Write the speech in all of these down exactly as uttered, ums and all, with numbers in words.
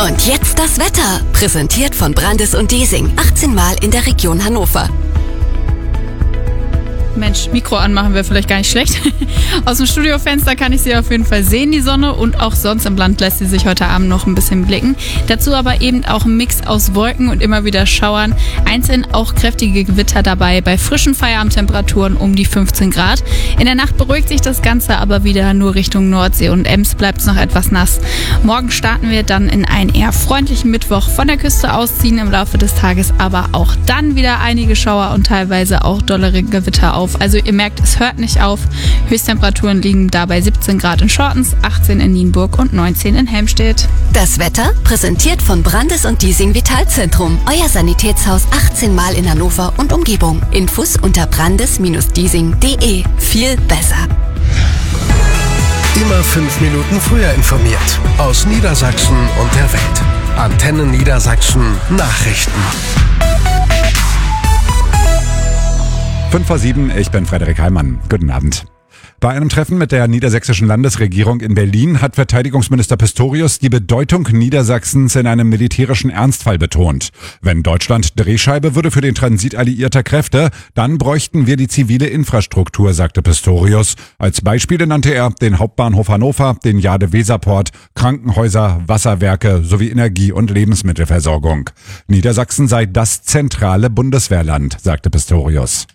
Und jetzt das Wetter, präsentiert von Brandes und Diesing, achtzehn Mal in der Region Hannover. Mensch, Mikro anmachen wäre vielleicht gar nicht schlecht. Aus dem Studiofenster kann ich sie auf jeden Fall sehen, die Sonne. Und auch sonst im Land lässt sie sich heute Abend noch ein bisschen blicken. Dazu aber eben auch ein Mix aus Wolken und immer wieder Schauern. Einzeln auch kräftige Gewitter dabei bei frischen Feierabendtemperaturen um die fünfzehn Grad. In der Nacht beruhigt sich das Ganze aber wieder nur Richtung Nordsee und Ems bleibt es noch etwas nass. Morgen starten wir dann in einen eher freundlichen Mittwoch. Von der Küste aus ziehen im Laufe des Tages aber auch dann wieder einige Schauer und teilweise auch dollere Gewitter auf. Also ihr merkt, es hört nicht auf. Höchsttemperaturen liegen dabei siebzehn Grad in Schortens, achtzehn in Nienburg und neunzehn in Helmstedt. Das Wetter präsentiert von Brandes und Diesing Vitalzentrum. Euer Sanitätshaus achtzehn Mal in Hannover und Umgebung. Infos unter brandes Bindestrich diesing punkt de. Viel besser. Immer fünf Minuten früher informiert. Aus Niedersachsen und der Welt. Antenne Niedersachsen Nachrichten. fünf vor sieben, ich bin Frederik Heimann. Guten Abend. Bei einem Treffen mit der niedersächsischen Landesregierung in Berlin hat Verteidigungsminister Pistorius die Bedeutung Niedersachsens in einem militärischen Ernstfall betont. Wenn Deutschland Drehscheibe würde für den Transit alliierter Kräfte, dann bräuchten wir die zivile Infrastruktur, sagte Pistorius. Als Beispiele nannte er den Hauptbahnhof Hannover, den Jade-Weser-Port, Krankenhäuser, Wasserwerke sowie Energie- und Lebensmittelversorgung. Niedersachsen sei das zentrale Bundeswehrland, sagte Pistorius.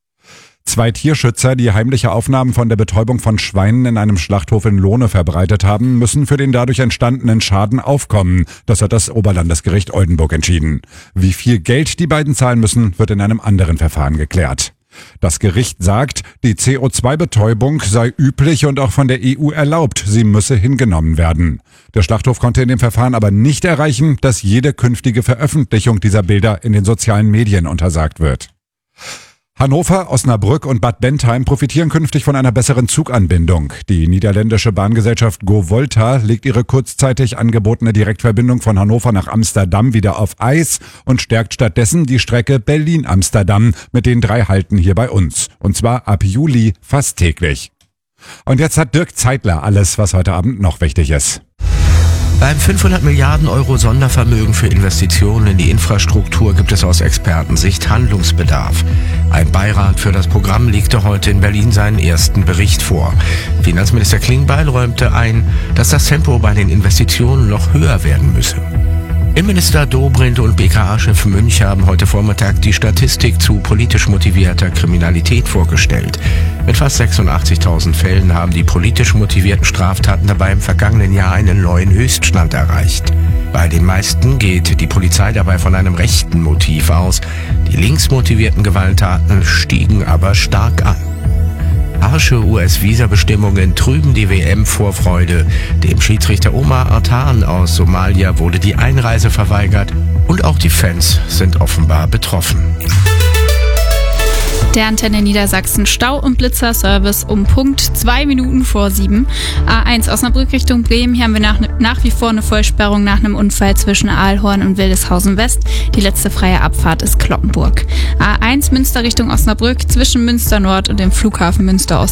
Zwei Tierschützer, die heimliche Aufnahmen von der Betäubung von Schweinen in einem Schlachthof in Lohne verbreitet haben, müssen für den dadurch entstandenen Schaden aufkommen. Das hat das Oberlandesgericht Oldenburg entschieden. Wie viel Geld die beiden zahlen müssen, wird in einem anderen Verfahren geklärt. Das Gericht sagt, die C O zwei Betäubung sei üblich und auch von der E U erlaubt. Sie müsse hingenommen werden. Der Schlachthof konnte in dem Verfahren aber nicht erreichen, dass jede künftige Veröffentlichung dieser Bilder in den sozialen Medien untersagt wird. Hannover, Osnabrück und Bad Bentheim profitieren künftig von einer besseren Zuganbindung. Die niederländische Bahngesellschaft Go Volta legt ihre kurzzeitig angebotene Direktverbindung von Hannover nach Amsterdam wieder auf Eis und stärkt stattdessen die Strecke Berlin-Amsterdam mit den drei Halten hier bei uns. Und zwar ab Juli fast täglich. Und jetzt hat Dirk Zeitler alles, was heute Abend noch wichtig ist. Beim fünfhundert Milliarden Euro Sondervermögen für Investitionen in die Infrastruktur gibt es aus Expertensicht Handlungsbedarf. Ein Beirat für das Programm legte heute in Berlin seinen ersten Bericht vor. Finanzminister Klingbeil räumte ein, dass das Tempo bei den Investitionen noch höher werden müsse. Innenminister Dobrindt und B K A-Chef Münch haben heute Vormittag die Statistik zu politisch motivierter Kriminalität vorgestellt. Mit fast sechsundachtzigtausend Fällen haben die politisch motivierten Straftaten dabei im vergangenen Jahr einen neuen Höchststand erreicht. Bei den meisten geht die Polizei dabei von einem rechten Motiv aus. Die linksmotivierten Gewalttaten stiegen aber stark an. Harsche U S-Visa-Bestimmungen trüben die W M-Vorfreude. Dem Schiedsrichter Omar Artan aus Somalia wurde die Einreise verweigert und auch die Fans sind offenbar betroffen. Der Antenne Niedersachsen Stau- und Blitzerservice um Punkt zwei Minuten vor sieben. A eins Osnabrück Richtung Bremen. Hier haben wir nach, nach wie vor eine Vollsperrung nach einem Unfall zwischen Aalhorn und Wildeshausen West. Die letzte freie Abfahrt ist Cloppenburg. A eins Münster Richtung Osnabrück zwischen Münster Nord und dem Flughafen Münster Ost.